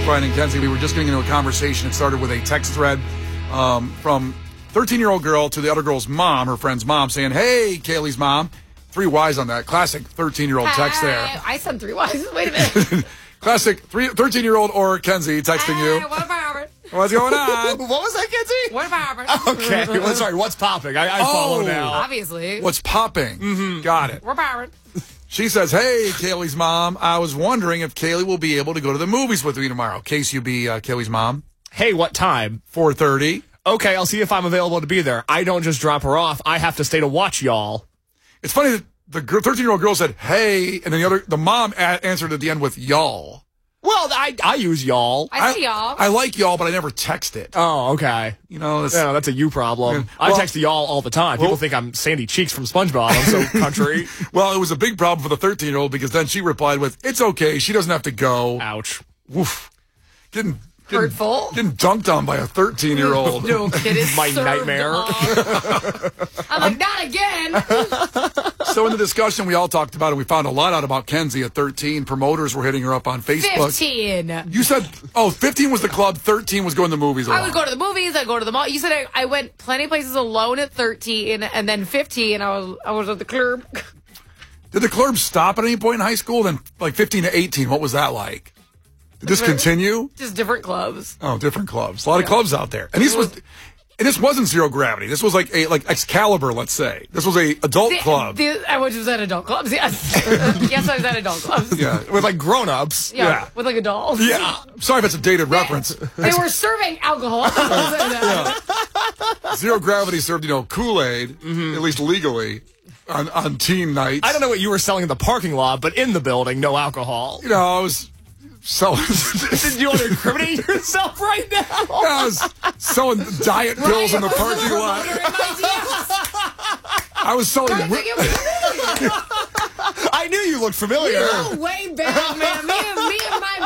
Brian and Kenzie. We were just getting into a conversation. It started with a text thread from 13-year-old girl to the other girl's mom, her friend's mom, saying, "Hey, Kaylee's mom." 3 Ys on that. Classic 13-year-old text there. I said 3 Ys. Wait a minute. Classic 13-year-old or Kenzie texting you. What about it? What's going on? What was that, Kenzie? What about it? Okay. Well, sorry, what's popping? I follow now. Obviously. What's popping? Got it. What about it? She says, "Hey, Kaylee's mom, I was wondering if Kaylee will be able to go to the movies with me tomorrow." Case you be Kaylee's mom. Hey, what time? 4:30. Okay, I'll see if I'm available to be there. I don't just drop her off. I have to stay to watch y'all. It's funny that the 13-year-old girl said, "Hey," and then the mom answered at the end with "y'all." Well, I use y'all. I see y'all. I like y'all, but I never text it. Oh, okay. You know, that's a you problem. Yeah. Well, I text y'all all the time. People think I'm Sandy Cheeks from SpongeBob. I'm so country. Well, it was a big problem for the 13-year-old because then she replied with, "It's okay. She doesn't have to go." Ouch. Woof. Hurtful. Getting dunked on by a 13-year-old. No, kid is My served nightmare. on. I'm like, not again. So in the discussion, we all talked about it. We found a lot out about Kenzie at 13. Promoters were hitting her up on Facebook. 15. You said, 15 was the club, 13 was going to the movies. I would go to the movies. I'd go to the mall. You said I went plenty of places alone at 13, and then 15, I was at the club. Did the club stop at any point in high school? Then, like 15 to 18, what was that like? Did this continue? Just different clubs. Oh, different clubs. A lot of clubs out there. And this wasn't Zero Gravity. This was like Excalibur, let's say. This was a adult club. I was at adult clubs, yes. Yes, I was at adult clubs. Yeah. With like grown-ups. Yeah. With like adults. Yeah. Sorry if it's a dated reference. They were serving alcohol. Zero Gravity served, Kool-Aid, at least legally, on teen nights. I don't know what you were selling in the parking lot, but in the building, no alcohol. I was selling. Did you want to incriminate yourself right now? I was selling diet pills in the parking lot. I was selling. I knew you looked familiar. Way back, man. Me and my